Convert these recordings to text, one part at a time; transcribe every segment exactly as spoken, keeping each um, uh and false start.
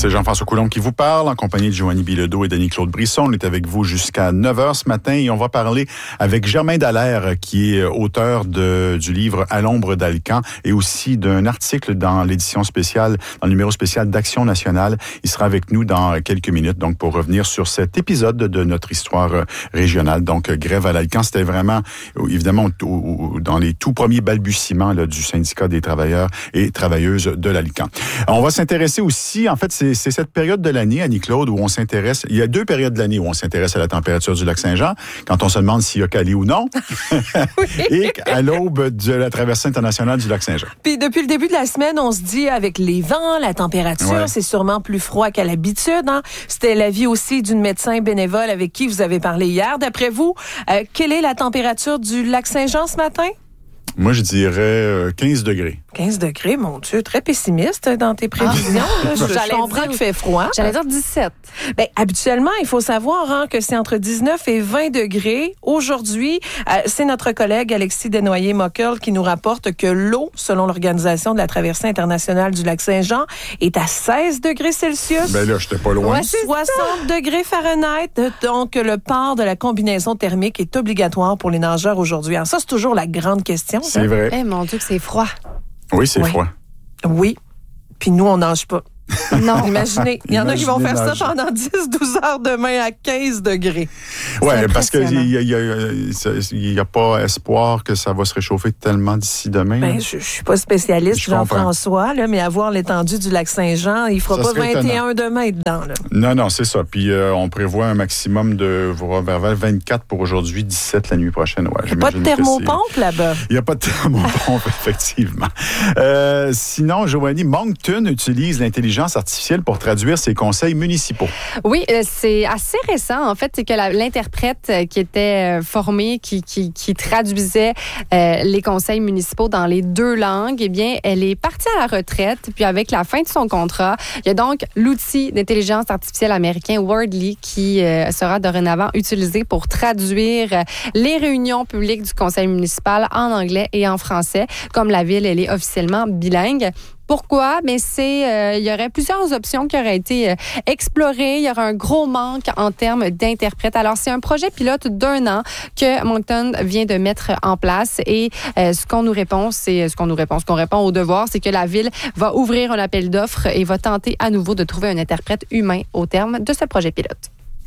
C'est Jean-François Coulombe qui vous parle, en compagnie de Joanie Bilodeau et Denis-Claude Brisson. On est avec vous jusqu'à neuf heures ce matin et on va parler avec Germain Dallaire, qui est auteur de, du livre À l'ombre d'Alcan et aussi d'un article dans l'édition spéciale, dans le numéro spécial d'Action nationale. Il sera avec nous dans quelques minutes, donc pour revenir sur cet épisode de notre histoire régionale. Donc, grève à l'Alcan, c'était vraiment, évidemment, dans les tout premiers balbutiements là, du syndicat des travailleurs et travailleuses de l'Alcan. On va s'intéresser aussi, en fait, c'est C'est, c'est cette période de l'année, Annie-Claude, où on s'intéresse... Il y a deux périodes de l'année où on s'intéresse à la température du lac Saint-Jean, quand on se demande s'il y a calé ou non, oui. Et à l'aube de la traversée internationale du lac Saint-Jean. Puis depuis le début de la semaine, on se dit, avec les vents, la température, ouais. C'est sûrement plus froid qu'à l'habitude. Hein? C'était l'avis aussi d'une médecin bénévole avec qui vous avez parlé hier. D'après vous, euh, quelle est la température du lac Saint-Jean ce matin? Moi, je dirais quinze degrés. quinze degrés, mon Dieu, très pessimiste dans tes prévisions. Ah. Là, je, je comprends dire, qu'il fait froid. J'allais dire dix-sept. Ben, habituellement, il faut savoir hein, que c'est entre dix-neuf et vingt degrés. Aujourd'hui, euh, c'est notre collègue Alexis Desnoyers-Mockel qui nous rapporte que l'eau, selon l'Organisation de la traversée internationale du lac Saint-Jean, est à seize degrés Celsius. Ben là, j'étais pas loin. Ouais, soixante degrés Fahrenheit. Donc, le port de la combinaison thermique est obligatoire pour les nageurs aujourd'hui. Alors ça, c'est toujours la grande question. C'est hein? vrai. Eh hey, mon Dieu, que c'est froid. Oui, c'est oui. froid. Oui. Puis nous, on nage pas. Non, imaginez. Il y en Imaginez a qui vont faire nager. ça pendant dix à douze heures demain à quinze degrés. Oui, parce qu'il n'y a, y a, y a pas espoir que ça va se réchauffer tellement d'ici demain. Ben, je ne suis pas spécialiste, je Jean-François, là, mais à voir l'étendue du lac Saint-Jean, il ne fera ça pas vingt et un demain dedans. Là. Non, non, c'est ça. Puis euh, on prévoit un maximum de vers vingt-quatre pour aujourd'hui, dix-sept la nuit prochaine. Ouais, il n'y a pas de thermopompe là-bas. Il n'y a pas de thermopompe, effectivement. Euh, sinon, Joanie, Moncton utilise l'intelligence artificielle pour traduire ses conseils municipaux. Oui, euh, c'est assez récent, en fait, c'est que la, l'interprète qui était euh, formée, qui, qui, qui traduisait euh, les conseils municipaux dans les deux langues, eh bien, elle est partie à la retraite, puis avec la fin de son contrat, il y a donc l'outil d'intelligence artificielle américain Wordly qui euh, sera dorénavant utilisé pour traduire euh, les réunions publiques du conseil municipal en anglais et en français, comme la ville, elle est officiellement bilingue. Pourquoi? Mais c'est, euh, il y aurait plusieurs options qui auraient été euh, explorées. Il y aura un gros manque en termes d'interprètes. Alors, c'est un projet pilote d'un an que Moncton vient de mettre en place. Et euh, ce qu'on nous répond, c'est ce qu'on nous répond, ce qu'on répond au devoir, c'est que la ville va ouvrir un appel d'offres et va tenter à nouveau de trouver un interprète humain au terme de ce projet pilote.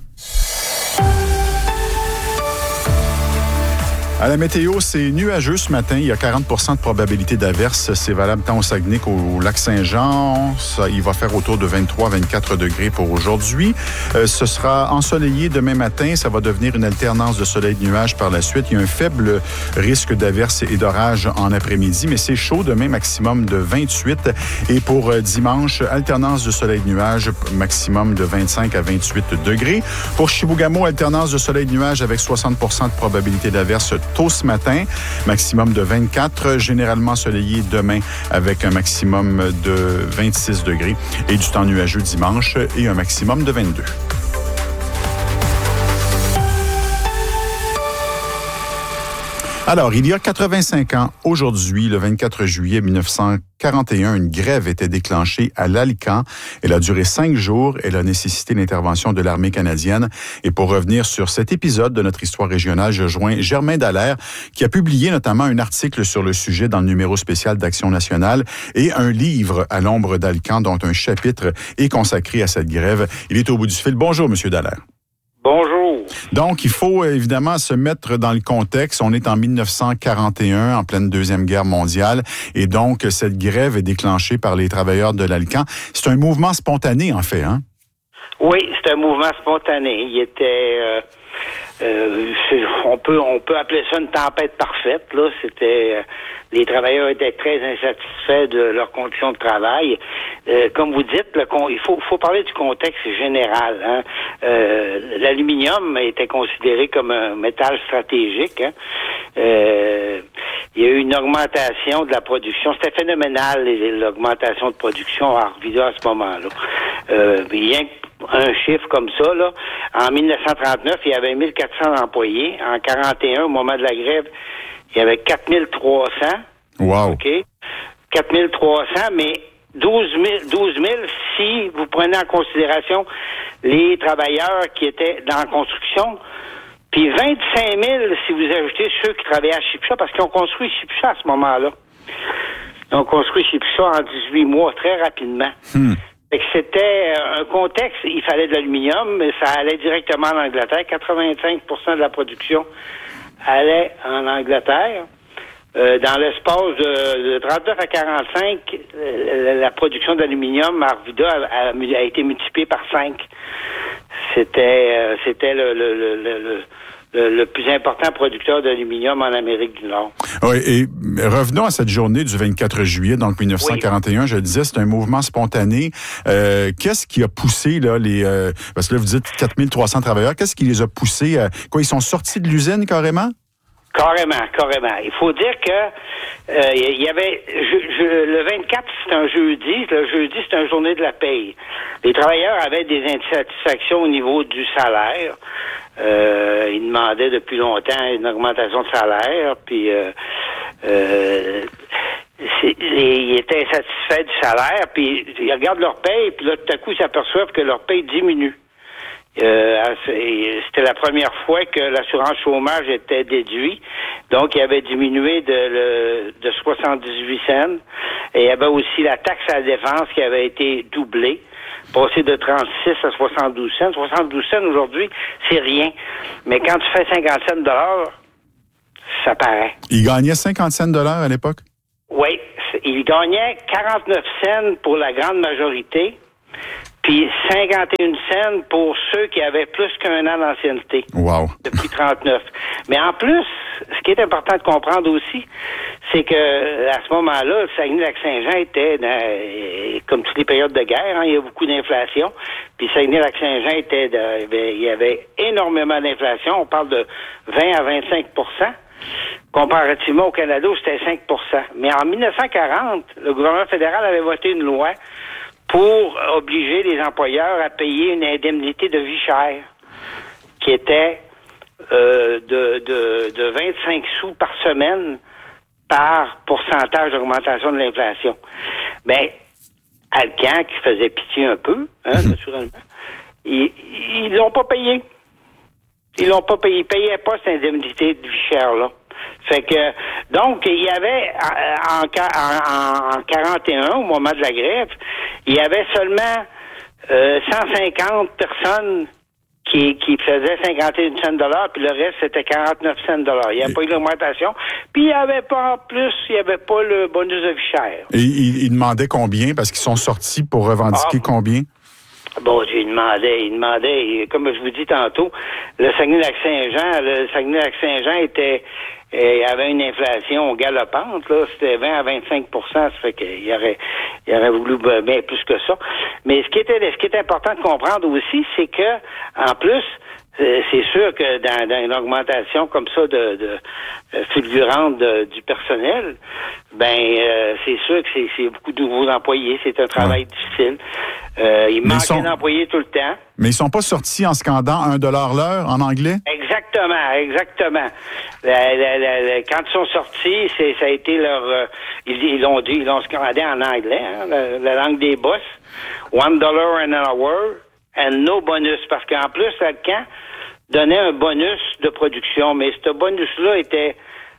À la météo, c'est nuageux ce matin. Il y a quarante pour cent de probabilité d'averse. C'est valable tant au Saguenay qu'au lac Saint-Jean. Ça, il va faire autour de vingt-trois à vingt-quatre degrés pour aujourd'hui. Euh, ce sera ensoleillé demain matin. Ça va devenir une alternance de soleil-nuage par la suite. Il y a un faible risque d'averse et d'orage en après-midi, mais c'est chaud demain, maximum de vingt-huit. Et pour euh, dimanche, alternance de soleil-nuage, maximum de vingt-cinq à vingt-huit degrés. Pour Chibougamau, alternance de soleil-nuage avec soixante pour cent de probabilité d'averse tôt ce matin, maximum de vingt-quatre, généralement ensoleillé demain avec un maximum de vingt-six degrés et du temps nuageux dimanche et un maximum de vingt-deux. Alors, il y a quatre-vingt-cinq ans, aujourd'hui, le vingt-quatre juillet mille neuf cent quarante et un, une grève était déclenchée à l'Alcan. Elle a duré cinq jours. Elle a nécessité l'intervention de l'armée canadienne. Et pour revenir sur cet épisode de notre histoire régionale, je joins Germain Dallaire, qui a publié notamment un article sur le sujet dans le numéro spécial d'Action nationale et un livre à l'ombre d'Alcan, dont un chapitre est consacré à cette grève. Il est au bout du fil. Bonjour, Monsieur Dallaire. Bonjour. Donc, il faut évidemment se mettre dans le contexte. On est en mille neuf cent quarante et un, en pleine Deuxième Guerre mondiale, et donc cette grève est déclenchée par les travailleurs de l'Alcan. C'est un mouvement spontané, en fait, hein? Oui, c'est un mouvement spontané. Il était... Euh, euh, on peut on peut appeler ça une tempête parfaite. Là, c'était... Euh, les travailleurs étaient très insatisfaits de leurs conditions de travail. Euh, comme vous dites, le, il faut, faut parler du contexte général. Hein. Euh, l'aluminium était considéré comme un métal stratégique. Hein. Euh, il y a eu une augmentation de la production. C'était phénoménal, l'augmentation de production à Arvida à ce moment-là. Euh, rien un chiffre comme ça, là. En mille neuf cent trente-neuf, il y avait mille quatre cents employés. En quarante et un, au moment de la grève, il y avait quatre mille trois cents. Wow. OK? quatre mille trois cents, mais douze mille si vous prenez en considération les travailleurs qui étaient dans la construction, puis vingt-cinq mille si vous ajoutez ceux qui travaillaient à Chipcha, parce qu'ils ont construit Chipcha à ce moment-là. Ils ont construit Chipcha en dix-huit mois, très rapidement. Hmm. Fait que c'était un contexte, il fallait de l'aluminium, mais ça allait directement en Angleterre. quatre-vingt-cinq pour cent de la production allait en Angleterre. Euh, dans l'espace de, de trente-neuf à quarante-cinq, euh, la production d'aluminium à Arvida a, a, a été multipliée par cinq. C'était, euh, c'était le, le, le, le, le, le plus important producteur d'aluminium en Amérique du Nord. Oui, et revenons à cette journée du vingt-quatre juillet, donc dix-neuf cent quarante et un. Oui. Je le disais, c'est un mouvement spontané. Euh, qu'est-ce qui a poussé, là, les... Euh, parce que là, vous dites quatre mille trois cents travailleurs. Qu'est-ce qui les a poussés? À, quoi, ils sont sortis de l'usine, carrément? Carrément, carrément. Il faut dire que euh, il y avait je, je, le vingt-quatre, c'est un jeudi. Le jeudi, c'est une journée de la paye. Les travailleurs avaient des insatisfactions au niveau du salaire. Euh, ils demandaient depuis longtemps une augmentation de salaire. Puis euh, euh, c'est, les, ils étaient insatisfaits du salaire. Puis ils regardent leur paye. Puis là, tout à coup, ils s'aperçoivent que leur paye diminue. Euh, c'était la première fois que l'assurance chômage était déduite. Donc, il avait diminué de, le, de soixante-dix-huit cents. Et il y avait aussi la taxe à la défense qui avait été doublée, passée de trente-six à soixante-douze cents. soixante-douze cents aujourd'hui, c'est rien. Mais quand tu fais cinquante cents de dollars, ça paraît. Il gagnait cinquante cents de dollars à l'époque? Oui. Il gagnait quarante-neuf cents pour la grande majorité. Puis cinquante et un cents pour ceux qui avaient plus qu'un an d'ancienneté. Wow. Depuis trente-neuf. Mais en plus, ce qui est important de comprendre aussi, c'est que à ce moment-là, le Saguenay-Lac-Saint-Jean était dans, comme toutes les périodes de guerre, hein, il y a beaucoup d'inflation. Puis Saguenay-Lac-Saint-Jean était de, il y avait énormément d'inflation. On parle de vingt à vingt-cinq pour cent. Comparativement au Canada, où c'était cinq pour cent. Mais en dix-neuf cent quarante, le gouvernement fédéral avait voté une loi pour obliger les employeurs à payer une indemnité de vie chère qui était euh, de, de, de vingt-cinq sous par semaine par pourcentage d'augmentation de l'inflation. Ben, Alcan, qui faisait pitié un peu, hein, naturellement, ils, ils l'ont pas payé. Ils l'ont pas payé. Ils payaient pas cette indemnité de vie chère-là. Fait que, donc, il y avait, en, en, en quarante et un, au moment de la grève, il y avait seulement euh, cent cinquante personnes qui, qui faisaient cinquante et un cents de dollars, puis le reste, c'était quarante-neuf cents de dollars. Il n'y avait pas eu d'augmentation. Puis, il n'y avait pas, en plus, il n'y avait pas le bonus de vie chère. Et ils il demandaient combien? Parce qu'ils sont sortis pour revendiquer ah, combien? Bon, il demandait, il demandait, comme je vous dis tantôt, le Saguenay-Lac-Saint-Jean, le Saguenay-Lac-Saint-Jean était, il y avait une inflation galopante, là, c'était vingt à vingt-cinq pour cent, ça fait qu'il aurait, il aurait voulu bien plus que ça. Mais ce qui était, ce qui est important de comprendre aussi, c'est que, en plus, c'est sûr que dans, dans une augmentation comme ça de, de euh, fulgurante de, du personnel, ben euh, c'est sûr que c'est, c'est beaucoup de nouveaux employés. C'est un travail ouais. difficile. Euh, il manquait sont... d'employés tout le temps. Mais ils sont pas sortis en scandant un dollar l'heure en anglais? Exactement, exactement. La, la, la, la, quand ils sont sortis, c'est, ça a été leur... Euh, ils, ils l'ont dit, ils l'ont scandé en anglais, hein, la, la langue des boss. One dollar an hour and no bonus. Parce qu'en plus, Alcan donnait un bonus de production, mais ce bonus-là était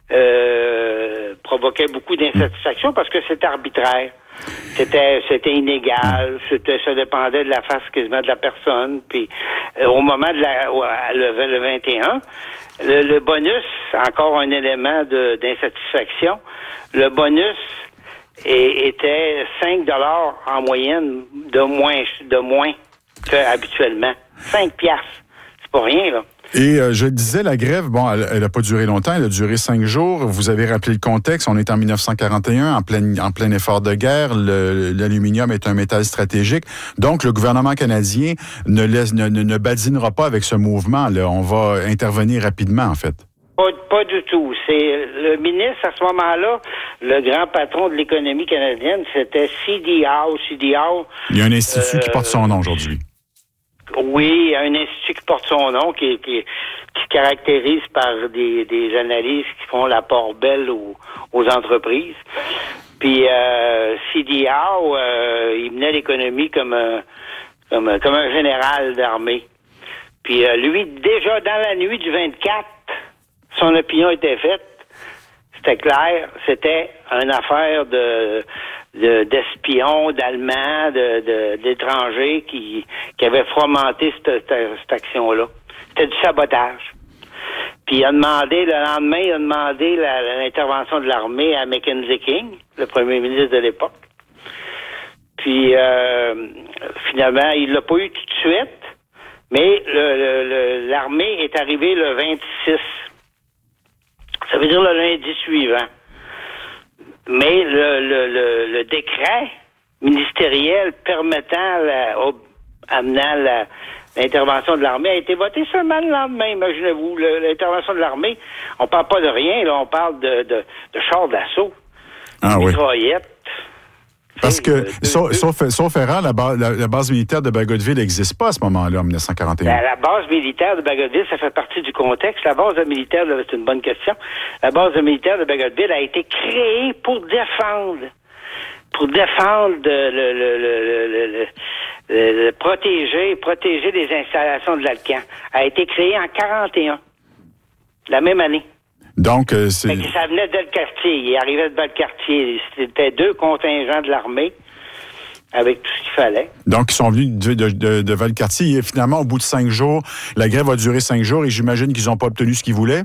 euh, provoquait beaucoup d'insatisfaction parce que c'était arbitraire. C'était c'était inégal, c'était ça dépendait de la face quasiment de la personne. Puis euh, au moment de la le, le vingt et un, le, le bonus, encore un élément de, d'insatisfaction, le bonus et, était cinq dollars en moyenne de moins de moins qu'habituellement. cinq piastres. C'est pas rien, là. Et euh, je le disais, la grève, bon, elle n'a pas duré longtemps, elle a duré cinq jours. Vous avez rappelé le contexte, on est en dix-neuf cent quarante et un, en plein, en plein effort de guerre. Le, l'aluminium est un métal stratégique. Donc, le gouvernement canadien ne, laisse, ne, ne, ne badinera pas avec ce mouvement. Là. On va intervenir rapidement, en fait. Pas, pas du tout. C'est le ministre, à ce moment-là, le grand patron de l'économie canadienne, c'était C D R. C D R. Il y a un institut euh, qui porte son nom aujourd'hui. Oui, il y a un institut qui porte son nom, qui, qui, qui se caractérise par des, des analyses qui font l'apport belle aux, aux entreprises. Puis euh, C D R, euh, il menait l'économie comme un, comme, un, comme un général d'armée. Puis euh, lui, déjà dans la nuit du vingt-quatre, son opinion était faite. C'était clair, c'était une affaire de, de d'espions, d'Allemands, de, de, d'étrangers qui, qui avaient fomenté cette, cette, cette action-là. C'était du sabotage. Puis il a demandé, le lendemain, il a demandé la, l'intervention de l'armée à Mackenzie King, le premier ministre de l'époque. Puis euh, finalement, il l'a pas eu tout de suite, mais le, le, le, l'armée est arrivée le vingt-six. Ça veut dire le lundi suivant. Mais le, le, le, le décret ministériel permettant, la, ob, amenant la, l'intervention de l'armée a été voté seulement le lendemain. Imaginez-vous, le, l'intervention de l'armée, on parle pas de rien, là, on parle de, de, de chars d'assaut, ah, de oui. mitraillettes. Parce que, sauf, sauf, sauf erreur, la, ba- la, la base militaire de Bagotville n'existe pas à ce moment-là, en dix-neuf cent quarante et un. La, la base militaire de Bagotville, ça fait partie du contexte. La base militaire, c'est une bonne question. La base militaire de Bagotville a été créée pour défendre, pour défendre, le, le, le, le, le, le, le, le protéger, protéger les installations de l'Alcan. A été créée en quarante et un, la même année. Donc, euh, c'est... Fait que ça venait de Valcartier. Il arrivait de Valcartier. C'était deux contingents de l'armée avec tout ce qu'il fallait. Donc, ils sont venus de, de, de, de Valcartier. Et finalement, au bout de cinq jours, la grève a duré cinq jours et j'imagine qu'ils n'ont pas obtenu ce qu'ils voulaient?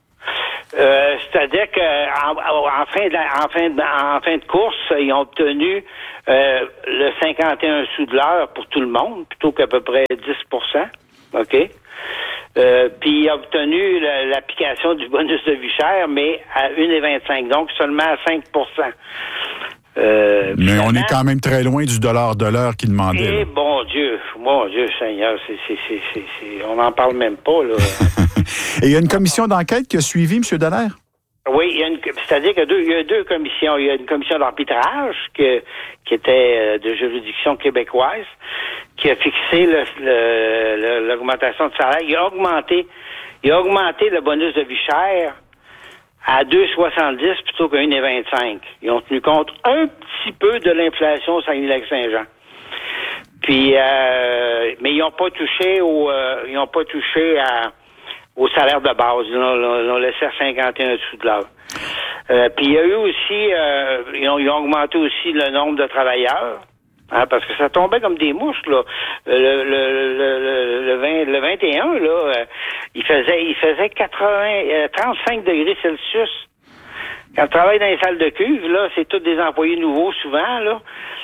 Euh, c'est-à-dire qu'en en fin, de, en, fin de, en fin de course, ils ont obtenu euh, le cinquante et un sous de l'heure pour tout le monde, plutôt qu'à peu près dix pour cent. OK? Euh, puis il a obtenu la, l'application du bonus de vie chère, mais à un virgule vingt-cinq, donc seulement à cinq pour cent. Euh, mais on est quand même très loin du dollar de l'heure qu'il demandait. Eh, bon Dieu, mon Dieu Seigneur, c'est, c'est, c'est, c'est, c'est, on n'en parle même pas, là. Et il y a une commission d'enquête qui a suivi, M. Dallaire? Oui, il y a une, c'est-à-dire qu'il y a deux, il y a deux commissions. Il y a une commission d'arbitrage que, qui était de juridiction québécoise, qui a fixé le, le, le, l'augmentation de salaire. Il a augmenté, il a augmenté le bonus de vie chère à deux virgule soixante-dix plutôt qu'à un virgule vingt-cinq. Ils ont tenu compte un petit peu de l'inflation au Saguenay-Lac-Saint-Jean. Puis, euh, mais ils n'ont pas touché au, euh, ils n'ont pas touché à au salaire de base. Ils ont, ils ont laissé à cinquante et un sous de l'heure. Euh, puis il y a eu aussi, euh, ils, ont, ils ont augmenté aussi le nombre de travailleurs, hein, parce que ça tombait comme des mouches, là. Le, le, le, le, le, vingt, le vingt et un, là, euh, il faisait, il faisait quatre-vingts, euh, trente-cinq degrés Celsius. Quand on travaille dans les salles de cuve, là, c'est tous des employés nouveaux, souvent, là.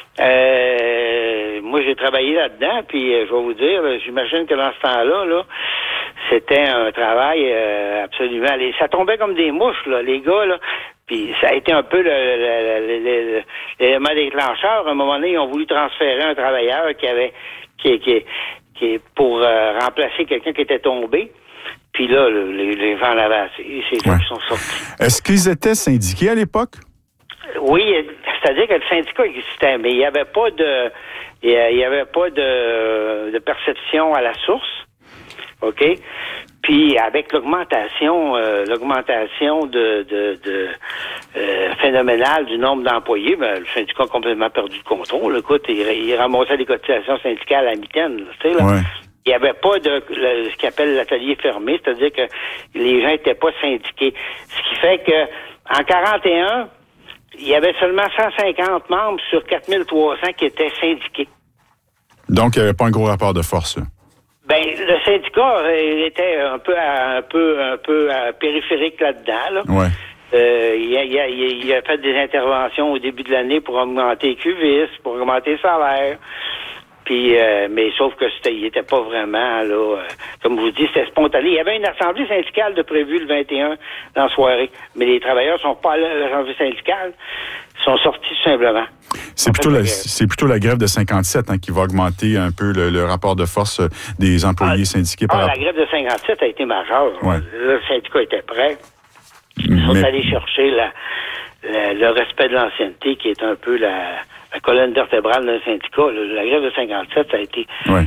Euh, moi, j'ai travaillé là-dedans, puis euh, je vais vous dire, là, j'imagine que dans ce temps-là, là, c'était un travail euh, absolument... Les, ça tombait comme des mouches, là, les gars, là. Puis ça a été un peu le, le, le, le, l'élément déclencheur. À un moment donné, ils ont voulu transférer un travailleur qui avait... qui, qui, qui pour euh, remplacer quelqu'un qui était tombé. Puis là, le, les, les vents l'avaient assez. C'est là qu'ils sont sortis. Est-ce qu'ils étaient syndiqués à l'époque? Oui, c'est-à-dire que le syndicat existait, mais il n'y avait pas de... Il n'y avait pas de, de perception à la source. OK? Puis avec l'augmentation, euh, l'augmentation de, de, de euh, phénoménale du nombre d'employés, ben, le syndicat a complètement perdu le contrôle. Écoute, il, il ramassait des cotisations syndicales à mitaine. Tu sais, là. Ouais. Il n'y avait pas de le, ce qu'on appelle l'atelier fermé, c'est-à-dire que les gens n'étaient pas syndiqués. Ce qui fait que en quarante et un, il y avait seulement cent cinquante membres sur quatre mille trois cents qui étaient syndiqués. Donc, il n'y avait pas un gros rapport de force. Ben, le syndicat euh, était un peu, un peu, un peu euh, périphérique là-dedans. Là. Ouais. Euh, il, a, il, a, il a fait des interventions au début de l'année pour augmenter les Q V I S, pour augmenter les salaires. Puis, euh, mais sauf que c'était, il n'était pas vraiment, là, euh, comme je vous dis, c'était spontané. Il y avait une assemblée syndicale de prévue le vingt et un dans la soirée, mais les travailleurs sont pas allés à l'assemblée syndicale, ils sont sortis tout simplement. C'est plutôt, la, c'est plutôt la grève de cinquante-sept hein, qui va augmenter un peu le, le rapport de force des employés ah, syndiqués. Par ah, rapport... la grève de cinquante-sept a été majeure. Ouais. Le syndicat était prêt. Ils sont mais... allés chercher la, la, le respect de l'ancienneté qui est un peu la, la colonne vertébrale d'un syndicat. La grève de cinquante-sept, ça a été... Ouais.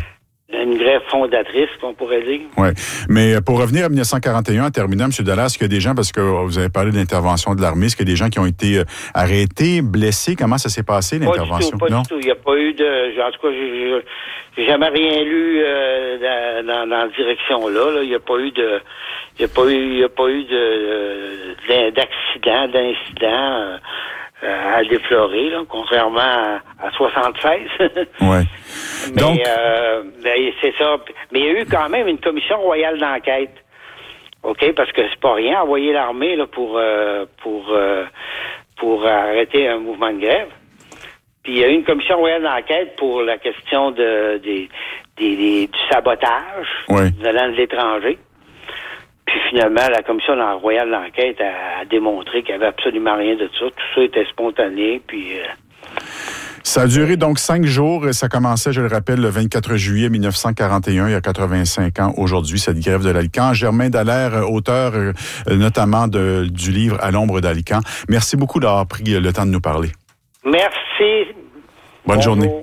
une grève fondatrice, qu'on pourrait dire. Oui. Mais pour revenir à dix-neuf cent quarante et un, en terminant, M. Dallaire, est-ce qu'il y a des gens, parce que vous avez parlé de l'intervention de l'armée, est-ce qu'il y a des gens qui ont été arrêtés, blessés? Comment ça s'est passé, l'intervention? Pas du tout, pas du tout. Il n'y a pas eu de... En tout cas, j'ai, j'ai jamais rien lu euh, dans, dans la direction-là. Là. Il n'y a pas eu de... Il n'y a pas eu, il y a pas eu de, de d'accident, d'incident euh, à déplorer, là, contrairement à, à soixante-seize. Ouais. Mais Donc, euh, ben, c'est ça. Mais il y a eu quand même une commission royale d'enquête. OK, parce que c'est pas rien envoyer l'armée là pour euh, pour euh, pour arrêter un mouvement de grève. Puis il y a eu une commission royale d'enquête pour la question de des, des, des du sabotage ouais. venant de l'étranger. Puis finalement, la commission royale d'enquête a, a démontré qu'il n'y avait absolument rien de ça. Tout ça était spontané, puis... Euh... Ça a duré donc cinq jours. Ça commençait, je le rappelle, le vingt-quatre juillet dix-neuf cent quarante et un, il y a quatre-vingt-cinq ans aujourd'hui, cette grève de l'Alcan. Germain Dallaire, auteur euh, notamment de, du livre « À l'ombre d'Alcan ». Merci beaucoup d'avoir pris le temps de nous parler. Merci. Bonne Bonjour. journée.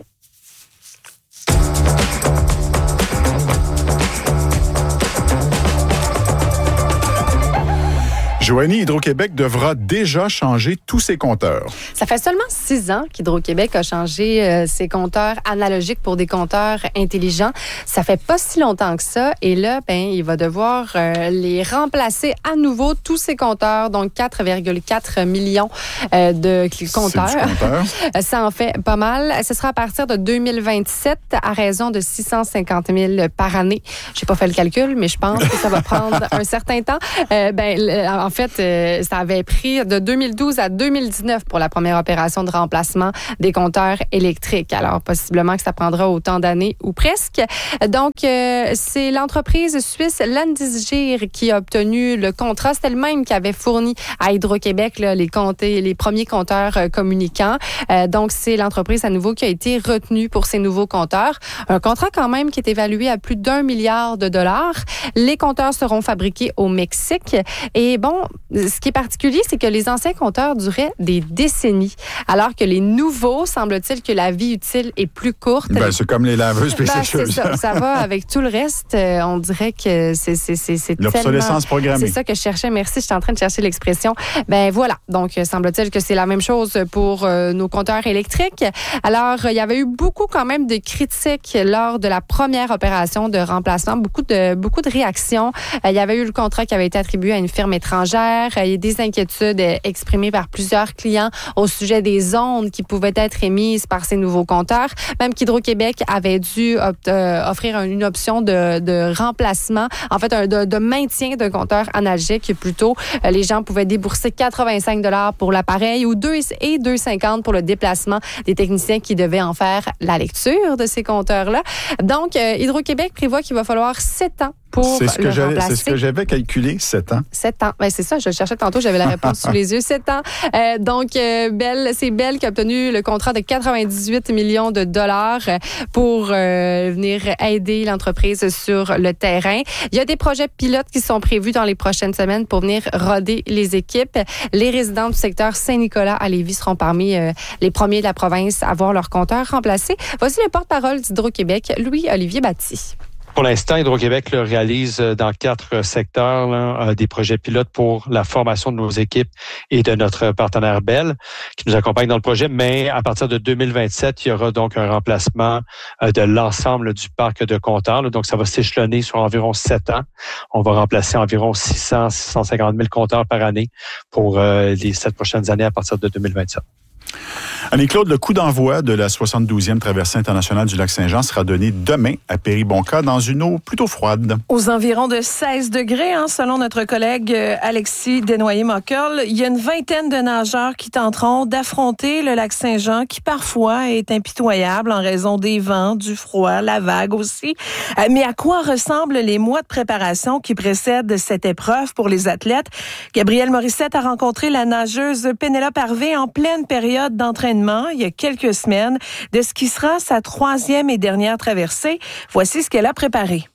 Joanie, Hydro-Québec devra déjà changer tous ses compteurs. Ça fait seulement six ans qu'Hydro-Québec a changé euh, ses compteurs analogiques pour des compteurs intelligents. Ça fait pas si longtemps que ça. Et là, ben, il va devoir euh, les remplacer à nouveau, tous ces compteurs, donc quatre virgule quatre millions euh, de compteurs. C'est du compteur. Ça en fait pas mal. Ce sera à partir de deux mille vingt-sept à raison de six cent cinquante mille par année. J'ai pas fait le calcul, mais je pense que ça va prendre un certain temps. Euh, ben, en En fait, euh, ça avait pris de deux mille douze à deux mille dix-neuf pour la première opération de remplacement des compteurs électriques. Alors, possiblement que ça prendra autant d'années ou presque. Donc, euh, c'est l'entreprise suisse Landis+Gyr qui a obtenu le contrat. C'était le même qui avait fourni à Hydro-Québec là, les, comptés, les premiers compteurs euh, communicants. Euh, donc, c'est l'entreprise à nouveau qui a été retenue pour ces nouveaux compteurs. Un contrat quand même qui est évalué à plus d'un milliard de dollars. Les compteurs seront fabriqués au Mexique. Et bon, ce qui est particulier, c'est que les anciens compteurs duraient des décennies, alors que les nouveaux, semble-t-il que la vie utile est plus courte. Ben, c'est comme les laveuses et ben, sécheuses. C'est ça, ça va avec tout le reste. Euh, on dirait que c'est, c'est, c'est, c'est l'obsolescence tellement... programmée. C'est ça que je cherchais. Merci, je suis en train de chercher l'expression. Ben voilà. Donc, semble-t-il que c'est la même chose pour euh, nos compteurs électriques. Alors, il y avait eu beaucoup quand même de critiques lors de la première opération de remplacement. Beaucoup de, beaucoup de réactions. Euh, il y avait eu le contrat qui avait été attribué à une firme étrangère. Il y a des inquiétudes exprimées par plusieurs clients au sujet des ondes qui pouvaient être émises par ces nouveaux compteurs. Même qu'Hydro-Québec avait dû euh, offrir une option de, de remplacement, en fait, un, de, de maintien d'un compteur analogique plutôt. Euh, les gens pouvaient débourser quatre-vingt-cinq dollars pour l'appareil ou deux et deux cinquante pour le déplacement des techniciens qui devaient en faire la lecture de ces compteurs-là. Donc, euh, Hydro-Québec prévoit qu'il va falloir sept ans pour c'est ce que le j'avais, remplacer. c'est ce que j'avais calculé, sept ans. sept ans. Ben, c'est ça, je le cherchais tantôt, j'avais la réponse sous les yeux. sept ans. Euh, donc, euh, Bell, c'est Bell qui a obtenu le contrat de quatre-vingt-dix-huit millions de dollars pour euh, venir aider l'entreprise sur le terrain. Il y a des projets pilotes qui sont prévus dans les prochaines semaines pour venir roder les équipes. Les résidents du secteur Saint-Nicolas à Lévis seront parmi euh, les premiers de la province à voir leur compteur remplacé. Voici le porte-parole d'Hydro-Québec, Louis-Olivier Batty. Pour l'instant, Hydro-Québec le réalise dans quatre secteurs là, des projets pilotes pour la formation de nos équipes et de notre partenaire Bell qui nous accompagne dans le projet. Mais à partir de deux mille vingt-sept, il y aura donc un remplacement de l'ensemble du parc de compteurs. Là. Donc, ça va s'échelonner sur environ sept ans. On va remplacer environ six cents à six cent cinquante mille compteurs par année pour euh, les sept prochaines années à partir de deux mille vingt-sept. Annie-Claude, le coup d'envoi de la soixante-douzième traversée internationale du lac Saint-Jean sera donné demain à Péribonka dans une eau plutôt froide. Aux environs de seize degrés, hein, selon notre collègue Alexis Desnoyers-Mockel. Il y a une vingtaine de nageurs qui tenteront d'affronter le lac Saint-Jean qui parfois est impitoyable en raison des vents, du froid, la vague aussi. Mais à quoi ressemblent les mois de préparation qui précèdent cette épreuve pour les athlètes? Gabrielle Morissette a rencontré la nageuse Pénélope Harvey en pleine période d'entraînement il y a quelques semaines de ce qui sera sa troisième et dernière traversée. Voici ce qu'elle a préparé.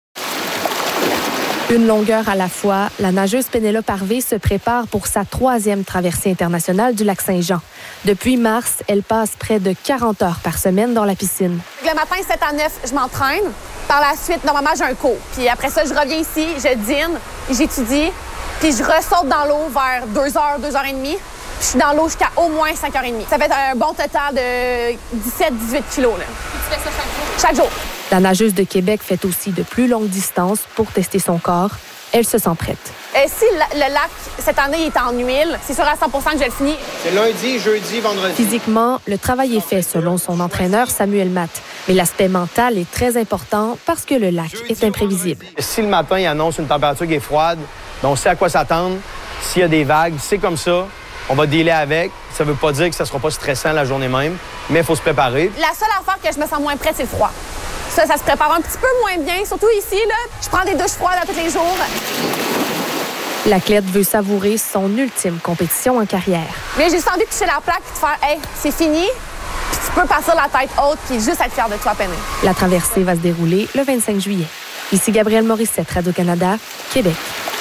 Une longueur à la fois, la nageuse Pénélope Harvey se prépare pour sa troisième traversée internationale du lac Saint-Jean. Depuis mars, elle passe près de quarante heures par semaine dans la piscine. Le matin, sept à neuf, je m'entraîne. Par la suite, normalement, j'ai un cours. Puis après ça, je reviens ici, je dîne, j'étudie, puis je ressaute dans l'eau vers deux heures, deux heures trente. Puis je suis dans l'eau jusqu'à au moins cinq heures trente. Ça fait un bon total de dix-sept à dix-huit kilos. Là. Tu fais ça chaque jour? Chaque jour. La nageuse de Québec fait aussi de plus longues distances pour tester son corps. Elle se sent prête. Euh, si le, le lac, cette année, est en huile, c'est sûr à cent pour cent que je le finis. C'est lundi, jeudi, vendredi. Physiquement, le travail est fait selon son entraîneur Samuel Matt. Mais l'aspect mental est très important parce que le lac est imprévisible. Si le matin, il annonce une température qui est froide, ben on sait à quoi s'attendre. S'il y a des vagues, c'est comme ça. On va dealer avec. Ça ne veut pas dire que ça ne sera pas stressant la journée même, mais il faut se préparer. La seule affaire que je me sens moins prête, c'est le froid. Ça, ça se prépare un petit peu moins bien, surtout ici, là. Je prends des douches froides à tous les jours. L'athlète veut savourer son ultime compétition en carrière. Mais j'ai juste envie de toucher la plaque et de faire « Hey, c'est fini ». Puis tu peux partir la tête haute puis juste être fier de toi, Penny. La traversée va se dérouler le vingt-cinq juillet. Ici Gabrielle Morissette, Radio-Canada, Québec.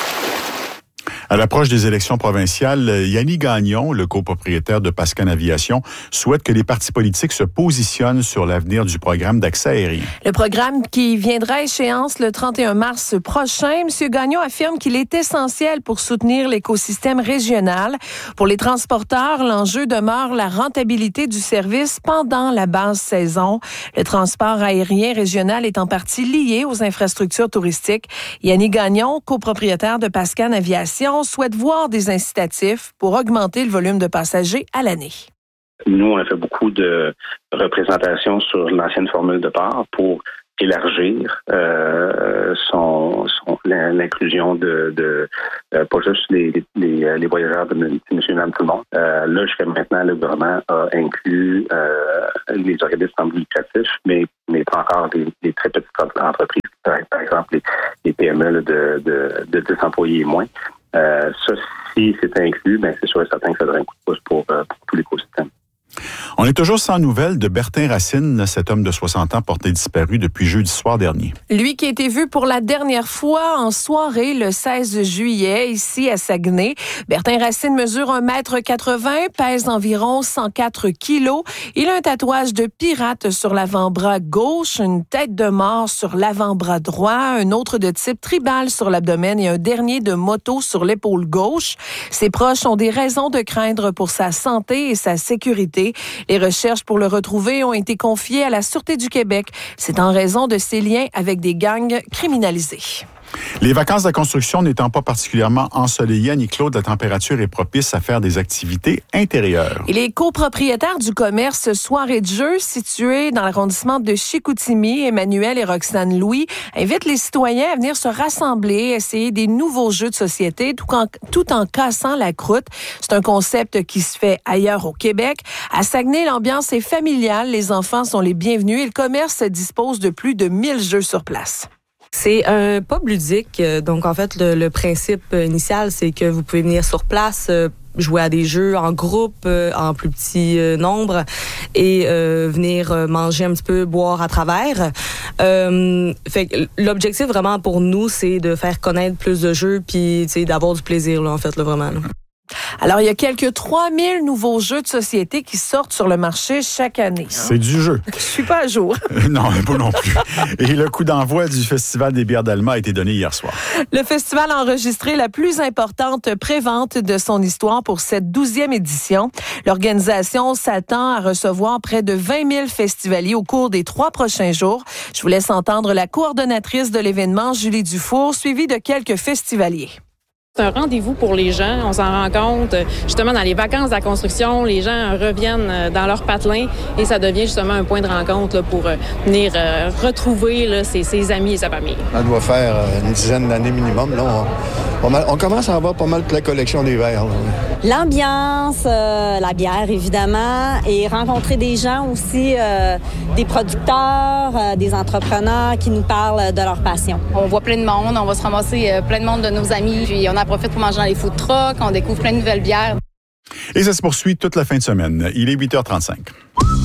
À l'approche des élections provinciales, Yannick Gagnon, le copropriétaire de Pascan Aviation, souhaite que les partis politiques se positionnent sur l'avenir du programme d'accès aérien. Le programme qui viendra à échéance le trente et un mars prochain, M. Gagnon affirme qu'il est essentiel pour soutenir l'écosystème régional. Pour les transporteurs, l'enjeu demeure la rentabilité du service pendant la basse saison. Le transport aérien régional est en partie lié aux infrastructures touristiques. Yannick Gagnon, copropriétaire de Pascan Aviation, souhaite voir des incitatifs pour augmenter le volume de passagers à l'année. Nous, on a fait beaucoup de représentations sur l'ancienne formule de part pour élargir euh, son, son l'inclusion de, de euh, pas juste les, les, les voyageurs de monsieur, madame, tout le monde. Euh, là, jusqu'à maintenant, le gouvernement a inclus euh, les organismes lucratifs, mais, mais pas encore les, les très petites entreprises, par exemple les, les P M E là, de, de, de dix employés et moins. Euh, ça, si c'est inclus, ben c'est sûr et certain que ça donnerait un coup de pouce pour, euh, pour tout l'écosystème. On est toujours sans nouvelles de Bertin Racine, cet homme de soixante ans porté disparu depuis jeudi soir dernier. Lui qui a été vu pour la dernière fois en soirée le seize juillet ici à Saguenay. Bertin Racine mesure un mètre quatre-vingts, pèse environ cent quatre kilos. Il a un tatouage de pirate sur l'avant-bras gauche, une tête de mort sur l'avant-bras droit, un autre de type tribal sur l'abdomen et un dernier de moto sur l'épaule gauche. Ses proches ont des raisons de craindre pour sa santé et sa sécurité. Les recherches pour le retrouver ont été confiées à la Sûreté du Québec. C'est en raison de ses liens avec des gangs criminalisés. Les vacances de la construction n'étant pas particulièrement ensoleillées, Annie-Claude, la température est propice à faire des activités intérieures. Et les copropriétaires du commerce Soirée de jeux, situé dans l'arrondissement de Chicoutimi, Emmanuel et Roxane Louis, invitent les citoyens à venir se rassembler, essayer des nouveaux jeux de société, tout en, tout en cassant la croûte. C'est un concept qui se fait ailleurs au Québec. À Saguenay, l'ambiance est familiale, les enfants sont les bienvenus et le commerce dispose de plus de mille jeux sur place. C'est un pub ludique. Donc, en fait, le, le principe initial, c'est que vous pouvez venir sur place, euh, jouer à des jeux en groupe, euh, en plus petit euh, nombre, et euh, venir euh, manger un petit peu, boire à travers. Euh, fait que l'objectif, vraiment, pour nous, c'est de faire connaître plus de jeux, puis, tu sais, d'avoir du plaisir, là, en fait, là, vraiment, là. Alors, il y a quelques trois mille nouveaux jeux de société qui sortent sur le marché chaque année. Hein? C'est du jeu. Je suis pas à jour. Non, pas non plus. Et le coup d'envoi du Festival des bières d'Alma a été donné hier soir. Le festival a enregistré la plus importante prévente de son histoire pour cette douzième édition. L'organisation s'attend à recevoir près de vingt mille festivaliers au cours des trois prochains jours. Je vous laisse entendre la coordonnatrice de l'événement, Julie Dufour, suivie de quelques festivaliers. C'est un rendez-vous pour les gens. On s'en rend compte, justement, dans les vacances de la construction, les gens reviennent dans leur patelin et ça devient justement un point de rencontre là, pour venir euh, retrouver là, ses, ses amis et sa famille. On doit faire une dizaine d'années minimum. Là, on, on, on commence à avoir pas mal de la collection des verres. Là. L'ambiance, euh, la bière, évidemment, et rencontrer des gens aussi, euh, des producteurs, euh, des entrepreneurs qui nous parlent de leur passion. On voit plein de monde, on va se ramasser euh, plein de monde de nos amis, puis on en profite pour manger dans les food trucks, on découvre plein de nouvelles bières. Et ça se poursuit toute la fin de semaine. Il est huit heures trente-cinq.